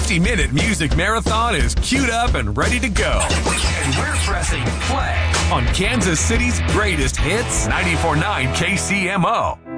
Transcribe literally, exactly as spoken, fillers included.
sixty-minute music marathon is queued up and ready to go. And we're pressing play on Kansas City's greatest hits, ninety-four point nine K C M O.